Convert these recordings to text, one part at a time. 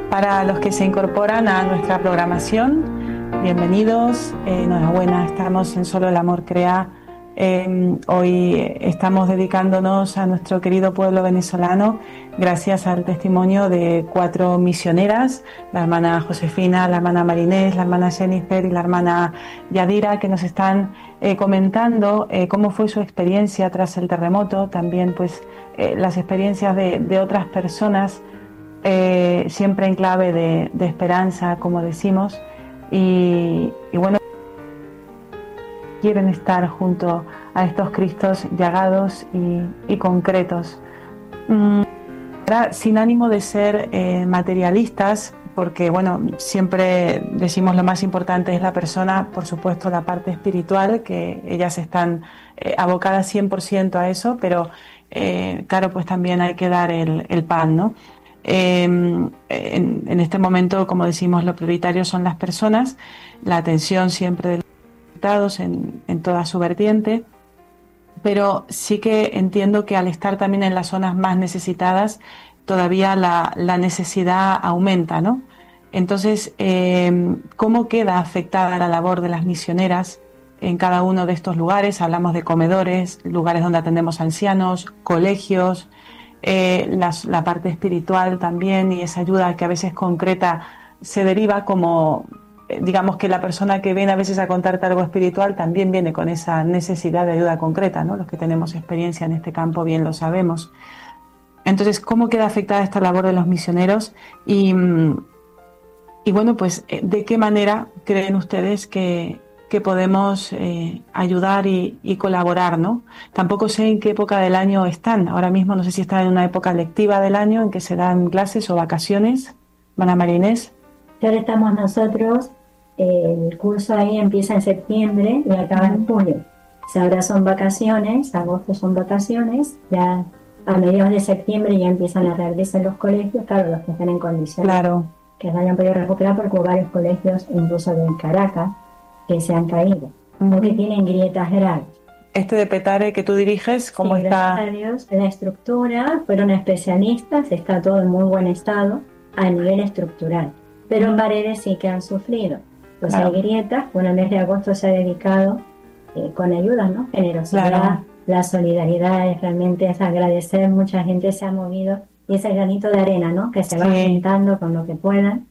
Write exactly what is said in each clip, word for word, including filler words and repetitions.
Para los que se incorporan a nuestra programación, bienvenidos, eh, enhorabuena, estamos en Solo el Amor Crea. Eh, hoy estamos dedicándonos a nuestro querido pueblo venezolano gracias al testimonio de cuatro misioneras, la hermana Josefina, la hermana Marinés, la hermana Jennifer y la hermana Yadira, que nos están eh, comentando eh, cómo fue su experiencia tras el terremoto, también pues eh, las experiencias de, de otras personas, eh, siempre en clave de, de esperanza, como decimos, y, y bueno, quieren estar junto a estos Cristos llagados y, y concretos. Mm, sin ánimo de ser eh, materialistas, porque bueno, siempre decimos lo más importante es la persona, por supuesto la parte espiritual, que ellas están eh, abocadas cien por ciento a eso, pero eh, claro, pues también hay que dar el, el pan, ¿no? Eh, en, en este momento, como decimos, lo prioritario son las personas, la atención siempre de los afectados en, en toda su vertiente, pero sí que entiendo que al estar también en las zonas más necesitadas, todavía la, la necesidad aumenta, ¿no? Entonces, eh, ¿cómo queda afectada la labor de las misioneras en cada uno de estos lugares? Hablamos de comedores, lugares donde atendemos ancianos, colegios, eh, las, la parte espiritual también, y esa ayuda que a veces concreta se deriva como, digamos que la persona que viene a veces a contarte algo espiritual también viene con esa necesidad de ayuda concreta, ¿no? Los que tenemos experiencia en este campo bien lo sabemos. Entonces, ¿cómo queda afectada esta labor de los misioneros? Y, y bueno, pues, ¿de qué manera creen ustedes que, que podemos eh, ayudar y, y colaborar, ¿no? Tampoco sé en qué época del año están. Ahora mismo no sé si están en una época lectiva del año en que se dan clases o vacaciones. Ana Marinés. Ahora estamos nosotros, eh, el curso ahí empieza en septiembre y acaba en julio. O sea, ahora son vacaciones, agosto son vacaciones, ya a mediados de septiembre ya empiezan a reabrirse los colegios, claro, los que están en condiciones, claro, que se hayan podido recuperar, porque hubo varios colegios, incluso de Caracas, que se han caído, uh-huh. porque tienen grietas graves. Este de Petare que tú diriges, ¿cómo sí, está? Gracias a Dios, la estructura, fueron especialistas, está todo en muy buen estado a nivel estructural, pero en paredes sí que han sufrido. Pues claro. Hay grietas, bueno, el mes de agosto se ha dedicado eh, con ayuda, ¿no? Generosidad, claro. La solidaridad es realmente es agradecer, mucha gente se ha movido, y ese granito de arena, ¿no? Que se sí. va juntando con lo que puedan.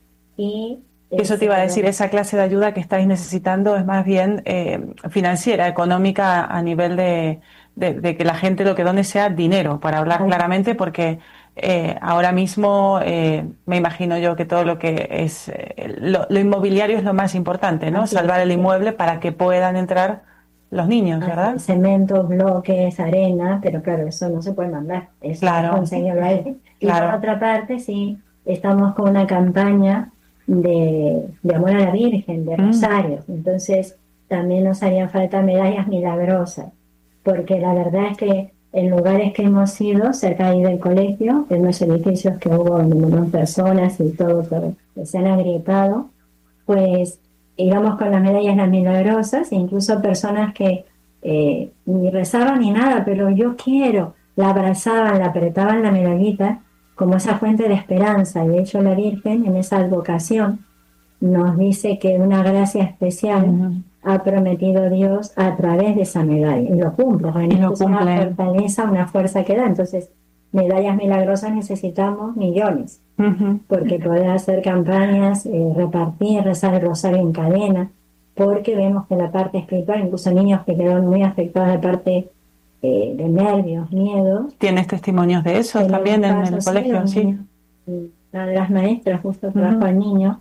Y eso te iba a decir, esa clase de ayuda que estáis necesitando es más bien eh, financiera, económica, a nivel de, de, de que la gente lo que done sea dinero, para hablar Ay. claramente, porque eh, ahora mismo eh, me imagino yo que todo lo que es eh, lo, lo inmobiliario es lo más importante, ¿no? Así Salvar es. el inmueble para que puedan entrar los niños, ¿verdad? Cemento, bloques, arena, pero claro, eso no se puede mandar, eso claro. conseguirlo ahí. Y claro. por otra parte, sí, estamos con una campaña de, de amor a la Virgen, de rosarios, mm. entonces también nos harían falta medallas milagrosas, porque la verdad es que en lugares que hemos ido, cerca ahí del colegio, en los edificios que hubo numerosas personas y todo, todo que se han agrietado, pues íbamos con las medallas las milagrosas, e incluso personas que eh, ni rezaban ni nada, pero yo quiero, la abrazaban, la apretaban la medallita, como esa fuente de esperanza. Y de hecho la Virgen en esa advocación nos dice que una gracia especial uh-huh. ha prometido Dios a través de esa medalla, y lo cumple, y lo cumple. Una fortaleza, una fuerza que da. Entonces, medallas milagrosas necesitamos millones, uh-huh. porque poder hacer campañas, eh, repartir, rezar el rosario en cadena, porque vemos que la parte espiritual, incluso niños que quedaron muy afectados de parte Eh, de nervios, miedos. ¿Tienes testimonios de eso en también en el colegio? Sí. Una de las maestras justo trajo uh-huh. al niño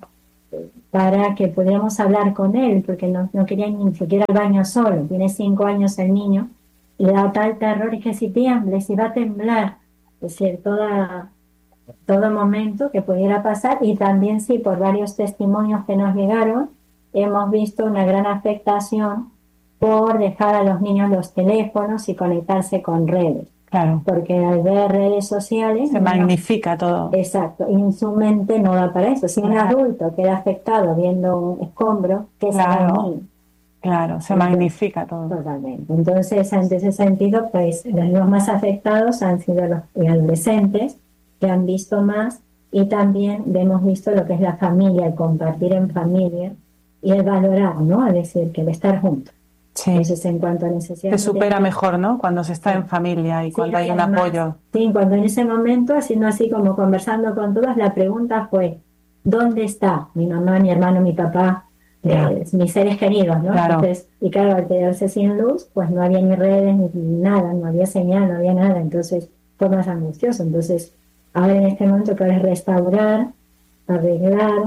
para que pudiéramos hablar con él, porque no, no quería ni siquiera al baño solo. Tiene cinco años el niño y le da tal terror, es que si tiembla, si va a temblar, es decir, toda, todo momento que pudiera pasar. Y también sí, por varios testimonios que nos llegaron, hemos visto una gran afectación por dejar a los niños los teléfonos y conectarse con redes. Claro. Porque al ver redes sociales... Se magnifica todo. Exacto, y su mente no da para eso. Si un claro. adulto queda afectado viendo un escombro, ¿qué claro. será niño? Claro, se Entonces, magnifica todo. Totalmente. Entonces, ante ese sentido, pues los más afectados han sido los adolescentes, que han visto más Y también hemos visto lo que es la familia, el compartir en familia y el valorar, ¿no? Es decir, que el estar juntos. Sí. Entonces, en cuanto a Se necesidades supera materiales, mejor, ¿no? Cuando se está sí. en familia y Sí, cuando hay y un además, apoyo. sí, cuando en ese momento, haciendo así como conversando con todas, la pregunta fue, ¿dónde está mi mamá, mi hermano, mi papá, Ya. eh, mis seres queridos, ¿no? Claro. Entonces, y claro, al quedarse sin luz, pues no había ni redes ni nada, no había señal, no había nada, entonces fue más angustioso. Entonces, ahora en este momento que es restaurar, arreglar,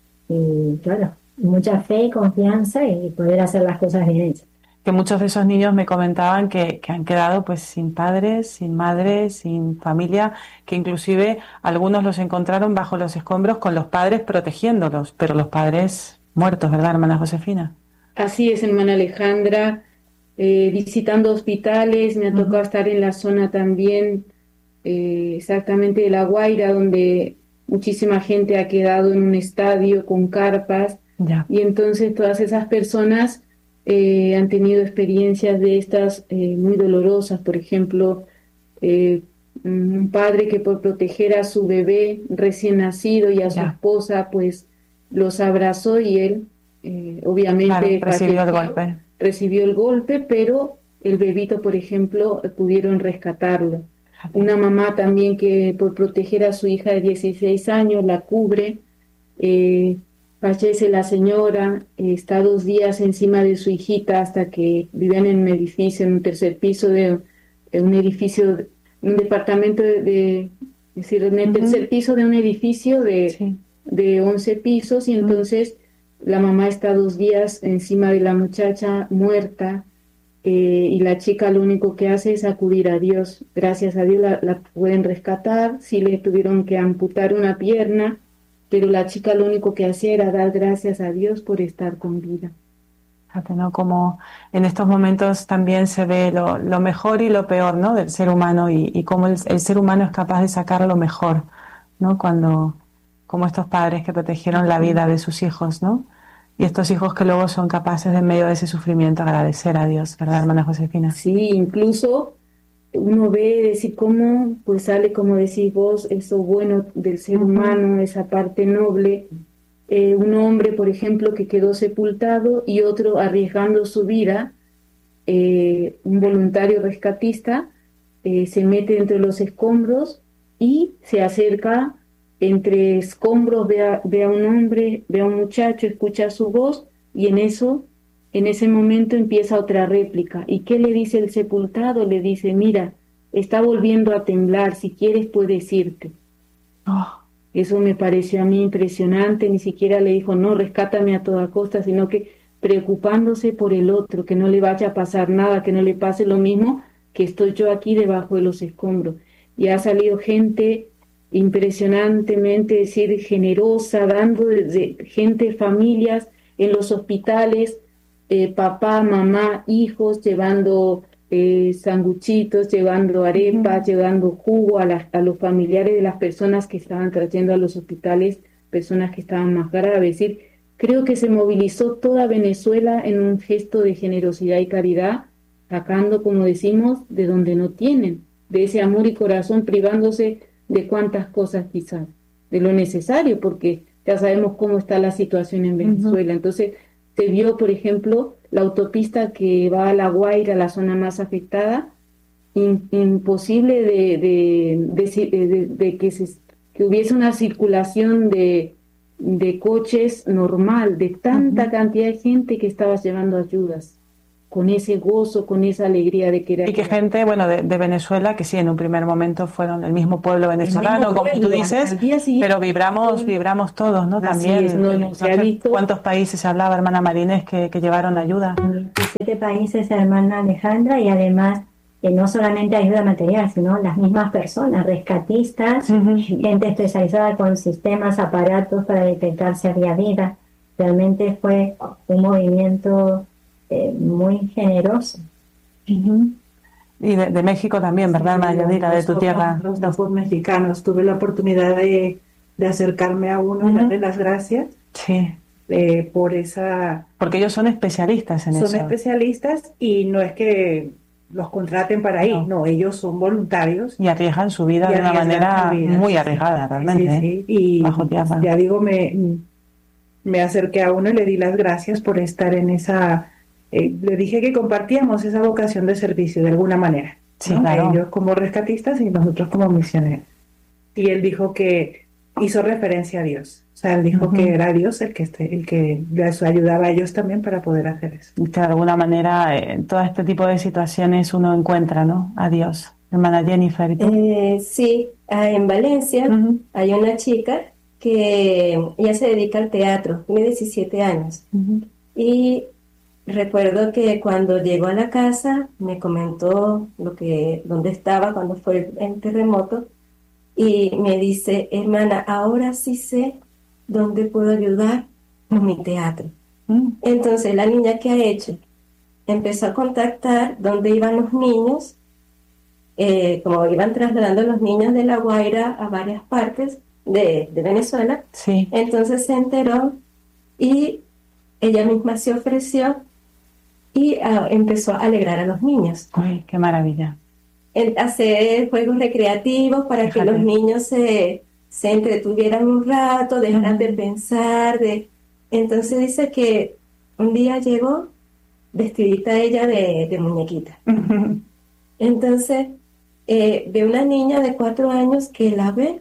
y claro, mucha fe y confianza y poder hacer las cosas bien hechas. Que muchos de esos niños me comentaban que, que han quedado pues sin padres, sin madres, sin familia, que inclusive algunos los encontraron bajo los escombros con los padres protegiéndolos, pero los padres muertos, ¿verdad, hermana Josefina? Así es, hermana Alejandra, eh, visitando hospitales, me ha tocado Ujú. estar en la zona también, eh, exactamente de La Guaira, donde muchísima gente ha quedado en un estadio con carpas, Ya. y entonces todas esas personas eh, han tenido experiencias de estas eh, muy dolorosas. Por ejemplo, eh, un padre que por proteger a su bebé recién nacido y a su Ya. esposa, pues los abrazó y él eh, obviamente Claro, recibió el falleció, golpe. recibió el golpe, pero el bebito, por ejemplo, pudieron rescatarlo. Una mamá también que por proteger a su hija de dieciséis años la cubre, eh, fallece la señora, eh, está dos días encima de su hijita hasta que vivían en un edificio, en un tercer piso de, de un edificio, un departamento de, de es decir, en el Ujú. tercer piso de un edificio de, Sí. de once pisos, y entonces la mamá está dos días encima de la muchacha muerta, eh, y la chica lo único que hace es acudir a Dios. Gracias a Dios la, la pueden rescatar, sí le tuvieron que amputar una pierna, pero la chica lo único que hacía era dar gracias a Dios por estar con vida. Fíjate, ¿no? Como en estos momentos también se ve lo, lo mejor y lo peor, ¿no? Del ser humano y, y cómo el, el ser humano es capaz de sacar lo mejor, ¿no? Cuando, como estos padres que protegieron la vida de sus hijos, ¿no? Y estos hijos que luego son capaces de en medio de ese sufrimiento agradecer a Dios, ¿verdad, hermana Josefina? Sí, incluso uno ve decir cómo pues sale, como decís vos, eso bueno del ser Ujú. humano, esa parte noble. Eh, un hombre, por ejemplo, que quedó sepultado y otro arriesgando su vida, eh, un voluntario rescatista, eh, se mete entre los escombros y se acerca entre escombros, ve a, ve a un hombre, ve a un muchacho, escucha su voz, y en eso, en ese momento empieza otra réplica. ¿Y qué le dice el sepultado? Le dice, mira, está volviendo a temblar, si quieres puedes irte. Oh, Eso me pareció a mí impresionante, ni siquiera le dijo, no, rescátame a toda costa, sino que preocupándose por el otro, que no le vaya a pasar nada, que no le pase lo mismo que estoy yo aquí debajo de los escombros. Y ha salido gente impresionantemente, decir, generosa, dando desde gente, familias en los hospitales, eh, papá, mamá, hijos, llevando eh, sanguchitos, llevando arepas, ujú. llevando jugo a, las, a los familiares de las personas que estaban trayendo a los hospitales, personas que estaban más graves. Es decir, creo que se movilizó toda Venezuela en un gesto de generosidad y caridad, sacando, como decimos, de donde no tienen, de ese amor y corazón, privándose de cuantas cosas quizás, de lo necesario, porque ya sabemos cómo está la situación en Venezuela. Ujú. Entonces, se vio, por ejemplo, la autopista que va a La Guaira, la zona más afectada, in, imposible de, de, de, de, de que, se, que hubiese una circulación de, de coches normal, de tanta Ujú. cantidad de gente que estaba llevando ayudas, con ese gozo, con esa alegría de querer Y que ayudar. gente, bueno, de, de Venezuela, que sí, en un primer momento fueron el mismo pueblo El mismo venezolano, como tú pueblo, dices, al día siguiente, pero vibramos, vibramos todos, ¿no? así También, es, no, no se ha no sé visto. cuántos países se hablaba, hermana Marínez, que, que llevaron ayuda. diecisiete países, hermana Alejandra, y además eh, no solamente ayuda material, sino las mismas personas, rescatistas, Ujú. gente especializada con sistemas, aparatos para detectar si había vida. Realmente fue un movimiento eh, muy generoso. Ujú. Y de, de México también, ¿verdad, Sí, hermana Yadira, de tu nosotros, tierra? los Dafur mexicanos, tuve la oportunidad de, de acercarme a uno y Ujú. darle las gracias Sí, eh, por esa... porque ellos son especialistas en Son eso. especialistas y no es que los contraten para ir, no, no ellos son voluntarios. Y arriesgan su vida de una manera muy arriesgada, realmente. Sí, sí. Y bajo tierra. Ya digo, me, me acerqué a uno y le di las gracias por estar en esa... Eh, le dije que compartíamos esa vocación de servicio de alguna manera. Sí, ¿no? claro. Ellos como rescatistas y nosotros como misioneros. Y él dijo que hizo referencia a Dios. O sea, él dijo uh-huh. que era Dios el que, este, el que les ayudaba a ellos también para poder hacer eso. Y que de alguna manera en eh, todo este tipo de situaciones uno encuentra, ¿no? A Dios. Hermana Jennifer, ¿y tú? Eh, sí, en Valencia uh-huh. hay una chica que ella se dedica al teatro, tiene diecisiete años. Uh-huh. Y recuerdo que cuando llegó a la casa me comentó lo que, dónde estaba cuando fue el terremoto y me dice, hermana, ahora sí sé dónde puedo ayudar con mi teatro. Mm. Entonces la niña, ¿qué ha hecho? Empezó a contactar dónde iban los niños, eh, como iban trasladando los niños de La Guaira a varias partes de, de Venezuela. Sí. Entonces se enteró y ella misma se ofreció y uh, empezó a alegrar a los niños. ¡Ay, qué maravilla! En hacer juegos recreativos para Fíjate. que los niños se, se entretuvieran un rato, dejaran uh-huh. de pensar. De... Entonces dice que un día llegó vestidita ella de, de muñequita. Uh-huh. Entonces eh, ve una niña de cuatro años que la ve,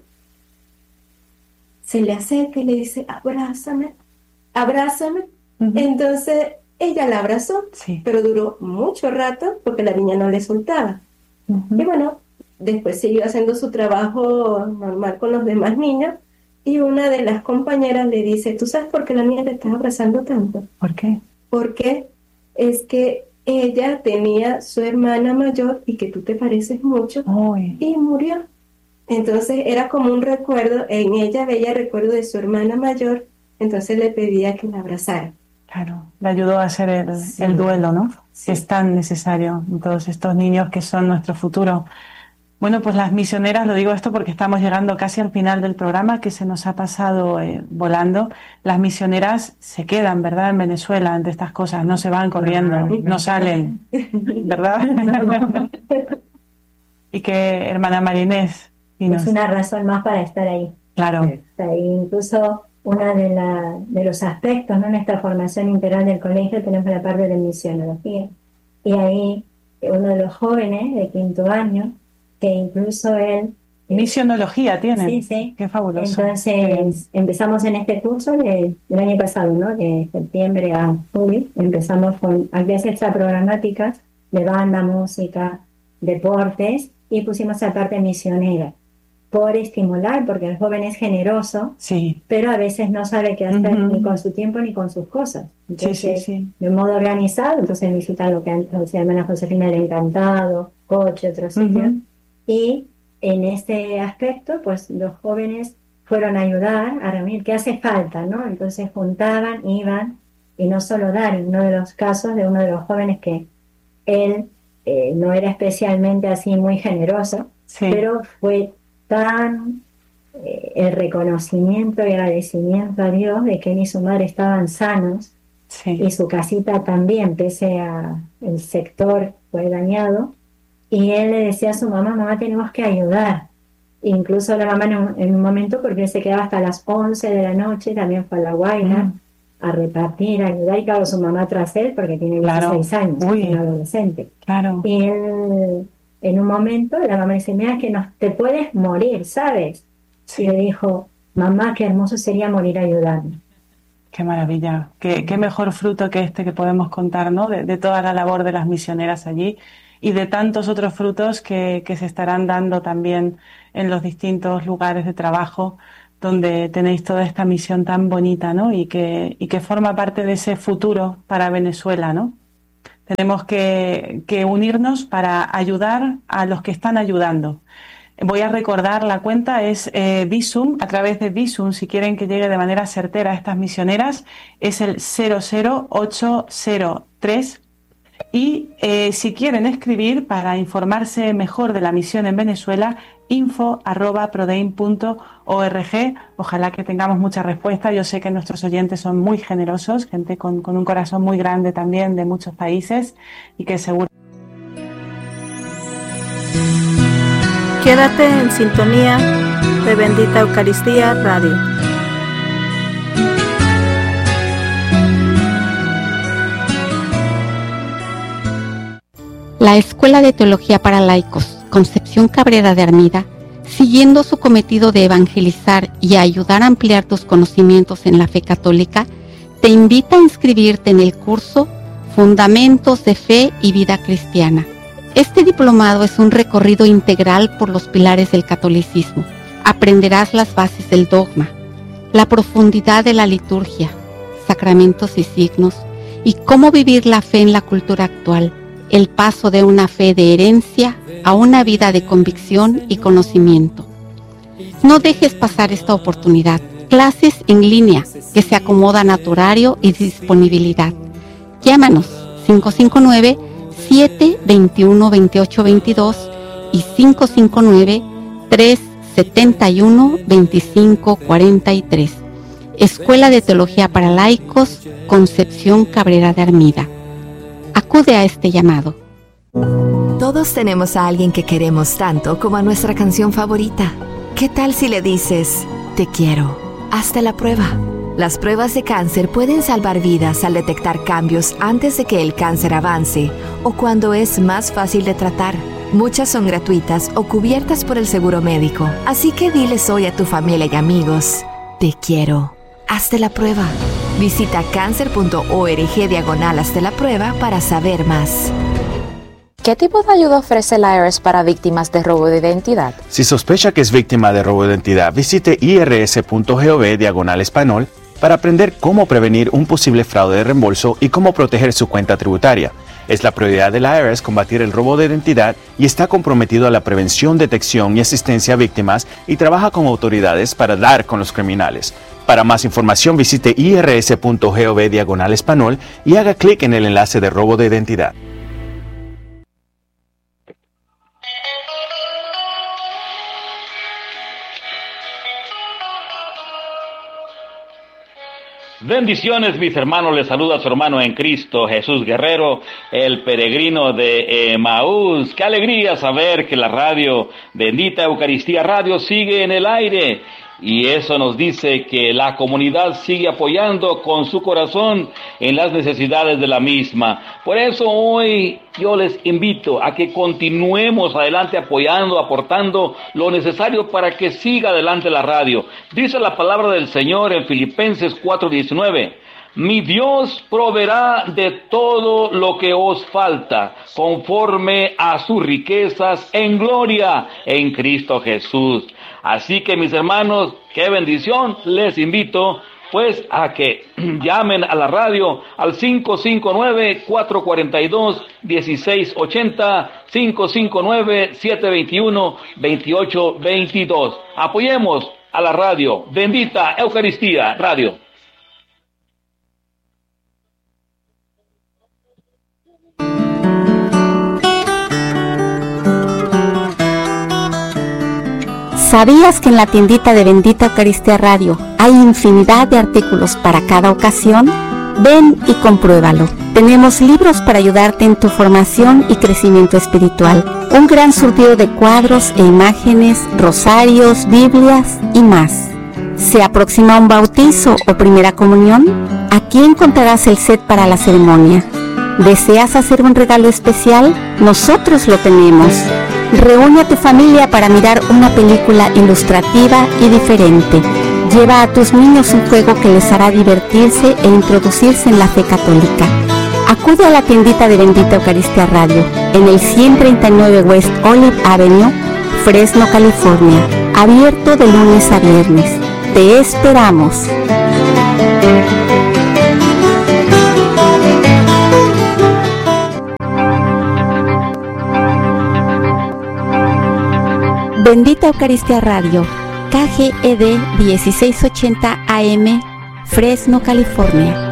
se le acerca y le dice, abrázame, abrázame. Uh-huh. Entonces ella la abrazó, sí. pero duró mucho rato porque la niña no le soltaba. Uh-huh. Y bueno, después siguió haciendo su trabajo normal con los demás niños y una de las compañeras le dice, ¿tú sabes por qué la niña te está abrazando tanto? ¿Por qué? Porque es que ella tenía su hermana mayor y que tú te pareces mucho Uy. y murió. Entonces era como un recuerdo, en ella veía recuerdo de su hermana mayor, entonces le pedía que la abrazara. Claro, le ayudó a hacer el, sí. el duelo, ¿no? Sí. Que es tan necesario en todos estos niños que son nuestro futuro. Bueno, pues las misioneras, lo digo esto porque estamos llegando casi al final del programa, que se nos ha pasado eh, volando. Las misioneras se quedan, ¿verdad?, en Venezuela ante estas cosas, no se van corriendo, no salen, ¿verdad? Y que, hermana Marinés... Es una razón más para estar ahí. Claro. Estar ahí. Incluso uno de, la, de los aspectos, ¿no?, en esta formación integral del colegio tenemos la parte de misionología. Y ahí uno de los jóvenes de quinto año, que incluso él... Misionología tienen. Sí, sí. Qué fabuloso. Entonces empezamos en este curso de, del año pasado, ¿no?, de septiembre a julio. Empezamos con actividades extraprogramáticas de banda, música, deportes, y pusimos la parte misionera por estimular, porque el joven es generoso, sí. pero a veces no sabe qué hacer uh-huh. ni con su tiempo ni con sus cosas. Entonces, sí, sí, sí. de modo organizado, entonces visita lo que antes la hermana Josefina le ha encantado, coche, otros uh-huh. sitios. Y en este aspecto, pues los jóvenes fueron a ayudar a reunir qué hace falta, ¿no? Entonces juntaban, iban, y no solo dar, en uno de los casos de uno de los jóvenes que él eh, no era especialmente así muy generoso, sí. pero fue tan eh, el reconocimiento y agradecimiento a Dios de que él y su madre estaban sanos, sí. y su casita también, pese a el sector fue dañado, y él le decía a su mamá, mamá, tenemos que ayudar. Incluso la mamá en un, en un momento, porque él se quedaba hasta las once de la noche, también fue a La Guaira mm. a repartir, a ayudar, y claro, su mamá tras él, porque tiene dieciséis claro. años, Uy. un adolescente. Claro. Y él, en un momento, la mamá dice, mira que no, te puedes morir, ¿sabes? Sí. Y le dijo, mamá, qué hermoso sería morir ayudando. Qué maravilla, qué, qué mejor fruto que este que podemos contar, ¿no? De, de toda la labor de las misioneras allí y de tantos otros frutos que, que se estarán dando también en los distintos lugares de trabajo donde tenéis toda esta misión tan bonita, ¿no? Y que, y que forma parte de ese futuro para Venezuela, ¿no? Tenemos que, que unirnos para ayudar a los que están ayudando. Voy a recordar, la cuenta es eh, Visum, a través de Visum, si quieren que llegue de manera certera a estas misioneras, es el cero cero ocho cero tres. Y eh, si quieren escribir para informarse mejor de la misión en Venezuela, info arroba prodeim punto org. Ojalá que tengamos mucha respuesta. Yo sé que nuestros oyentes son muy generosos, gente con, con un corazón muy grande también de muchos países y que seguro Quédate en sintonía de Bendita Eucaristía Radio. La Escuela de Teología para Laicos, Concepción Cabrera de Armida, siguiendo su cometido de evangelizar y ayudar a ampliar tus conocimientos en la fe católica, te invita a inscribirte en el curso Fundamentos de Fe y Vida Cristiana. Este diplomado es un recorrido integral por los pilares del catolicismo. Aprenderás las bases del dogma, la profundidad de la liturgia, sacramentos y signos, y cómo vivir la fe en la cultura actual, el paso de una fe de herencia a una vida de convicción y conocimiento. No dejes pasar esta oportunidad. Clases en línea que se acomodan a tu horario y disponibilidad. Llámanos cinco cinco nueve, siete dos uno, dos ocho dos dos y cinco cinco nueve, tres siete uno, dos cinco cuatro tres. Escuela de Teología para Laicos, Concepción Cabrera de Armida. Acude a este llamado. Todos tenemos a alguien que queremos tanto como a nuestra canción favorita. ¿Qué tal si le dices, te quiero? Hazte la prueba. Las pruebas de cáncer pueden salvar vidas al detectar cambios antes de que el cáncer avance o cuando es más fácil de tratar. Muchas son gratuitas o cubiertas por el seguro médico. Así que diles hoy a tu familia y amigos, te quiero. Hazte la prueba. Visita cáncer punto org diagonal hazte la prueba para saber más. ¿Qué tipo de ayuda ofrece el I R S para víctimas de robo de identidad? Si sospecha que es víctima de robo de identidad, visite irs punto gov diagonal español para aprender cómo prevenir un posible fraude de reembolso y cómo proteger su cuenta tributaria. Es la prioridad del I R S combatir el robo de identidad y está comprometido a la prevención, detección y asistencia a víctimas y trabaja con autoridades para dar con los criminales. Para más información visite irs punto gov diagonal español y haga clic en el enlace de robo de identidad. Bendiciones, mis hermanos, les saluda su hermano en Cristo, Jesús Guerrero, el peregrino de Emaús. Qué alegría saber que la radio, Bendita Eucaristía Radio, sigue en el aire. Y eso nos dice que la comunidad sigue apoyando con su corazón en las necesidades de la misma. Por eso hoy yo les invito a que continuemos adelante apoyando, aportando lo necesario para que siga adelante la radio. Dice la palabra del Señor en Filipenses cuatro diecinueve. Mi Dios proveerá de todo lo que os falta, conforme a sus riquezas en gloria en Cristo Jesús. Así que, mis hermanos, qué bendición, les invito pues a que llamen a la radio al cinco cinco nueve, cuatro cuatro dos, uno seis ocho cero, cinco cinco nueve, siete dos uno, dos ocho dos dos. Apoyemos a la radio, Bendita Eucaristía Radio. ¿Sabías que en la tiendita de Bendita Eucaristía Radio hay infinidad de artículos para cada ocasión? Ven y compruébalo. Tenemos libros para ayudarte en tu formación y crecimiento espiritual. Un gran surtido de cuadros e imágenes, rosarios, Biblias y más. ¿Se aproxima un bautizo o primera comunión? Aquí encontrarás el set para la ceremonia. ¿Deseas hacer un regalo especial? Nosotros lo tenemos. Reúne a tu familia para mirar una película ilustrativa y diferente. Lleva a tus niños un juego que les hará divertirse e introducirse en la fe católica. Acude a la tiendita de Bendita Eucaristía Radio en el ciento treinta y nueve West Olive Avenue, Fresno, California. Abierto de lunes a viernes. Te esperamos. Bendita Eucaristía Radio, K G E D dieciséis ochenta A M, Fresno, California.